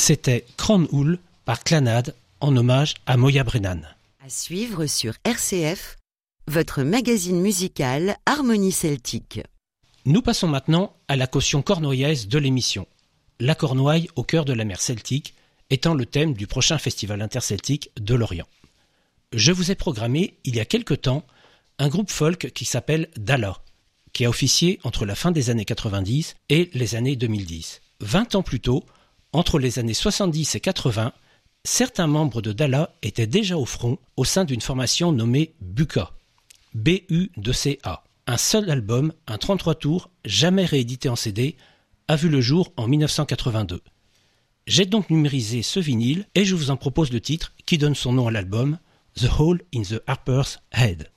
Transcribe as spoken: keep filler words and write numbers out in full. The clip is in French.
C'était Cranhoule par Clannad en hommage à Moya Brennan. À suivre sur R C F, votre magazine musical Harmonie Celtique. Nous passons maintenant à la caution cornouaillaise de l'émission. La Cornouaille au cœur de la mer Celtique étant le thème du prochain festival interceltique de Lorient. Je vous ai programmé, il y a quelque temps, un groupe folk qui s'appelle Dala, qui a officié entre la fin des années quatre-vingt-dix et les années deux mille dix. Vingt ans plus tôt, entre les années soixante-dix et quatre-vingts, certains membres de Dala étaient déjà au front au sein d'une formation nommée Buka, B U C A. Un seul album, un trente-trois tours, jamais réédité en C D, a vu le jour en dix-neuf cent quatre-vingt-deux. J'ai donc numérisé ce vinyle et je vous en propose le titre qui donne son nom à l'album, The Hole in the Harper's Head.